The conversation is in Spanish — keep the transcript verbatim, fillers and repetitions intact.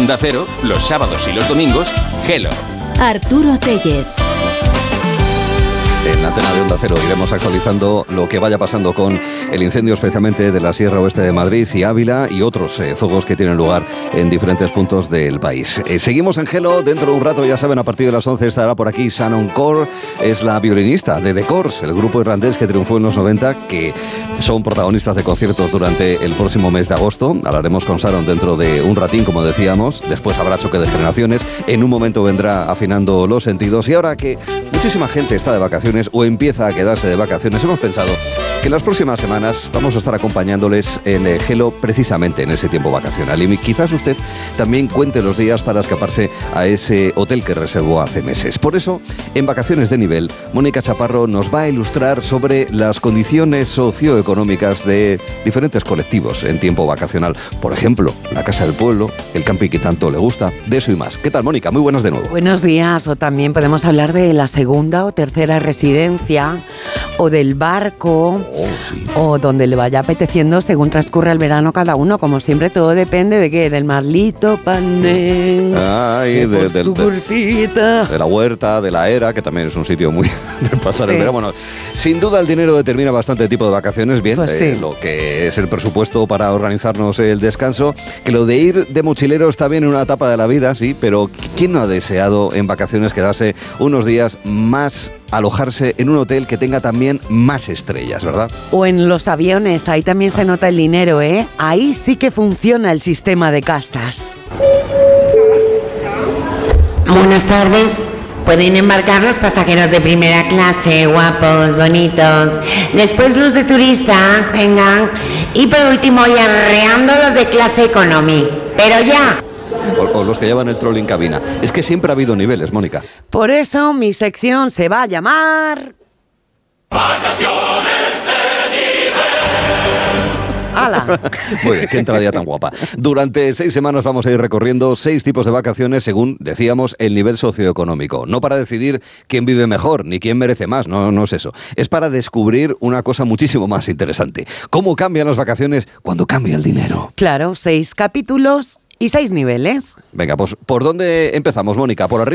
Onda Cero, los sábados y los domingos, Hello. Arturo Tellez. En la antena de Onda Cero iremos actualizando lo que vaya pasando con el incendio, especialmente de la Sierra Oeste de Madrid y Ávila y otros eh, fuegos que tienen lugar en diferentes puntos del país. Eh, seguimos en Hello. Dentro de un rato, ya saben, a partir de las once estará por aquí Shannon Corr. Es la violinista de The Corrs, el grupo irlandés que triunfó en los noventa, que son protagonistas de conciertos durante el próximo mes de agosto. Hablaremos con Shannon dentro de un ratín, como decíamos. Después habrá choque de generaciones. En un momento vendrá afinando los sentidos. Y ahora que muchísima gente está de vacaciones o empieza a quedarse de vacaciones, hemos pensado que en las próximas semanas vamos a estar acompañándoles en el Hello precisamente en ese tiempo vacacional. Y quizás usted también cuente los días para escaparse a ese hotel que reservó hace meses. Por eso, en Vacaciones de Nivel, Mónica Chaparro nos va a ilustrar sobre las condiciones socioeconómicas de diferentes colectivos en tiempo vacacional. Por ejemplo, la Casa del Pueblo, el camping que tanto le gusta, de eso y más. ¿Qué tal, Mónica? Muy buenas de nuevo. Buenos días. O también podemos hablar de la segunda o tercera residencia, o del barco, oh, sí. o donde le vaya apeteciendo según transcurre el verano cada uno. Como siempre, todo depende de qué, del marlito panel, Ay, de, de, de, su de, curpita. de la huerta, de la era, que también es un sitio muy de pasar Sí. el verano. Bueno, sin duda el dinero determina bastante el tipo de vacaciones. Bien, Pues eh, sí. lo que es el presupuesto para organizarnos el descanso. Que lo de ir de mochilero está bien en una etapa de la vida, sí, pero ¿quién no ha deseado en vacaciones quedarse unos días más, alojarse en un hotel que tenga también más estrellas, ¿verdad? O en los aviones, ahí también se nota el dinero, ¿eh? Ahí sí que funciona el sistema de castas. Buenas tardes. Pueden embarcar los pasajeros de primera clase, guapos, bonitos. Después los de turista, vengan. Y por último, y arreando los de clase economy. Pero ya. O, o los que llevan el trolling cabina. Es que siempre ha habido niveles, Mónica. Por eso mi sección se va a llamar... ¡Hala! Muy bien, qué entradilla tan guapa. Durante seis semanas vamos a ir recorriendo seis tipos de vacaciones según, decíamos, el nivel socioeconómico. No para decidir quién vive mejor, ni quién merece más, no, no es eso. Es para descubrir una cosa muchísimo más interesante. ¿Cómo cambian las vacaciones cuando cambia el dinero? Claro, seis capítulos y seis niveles. Venga, pues, ¿por dónde empezamos, Mónica? ¿Por arriba?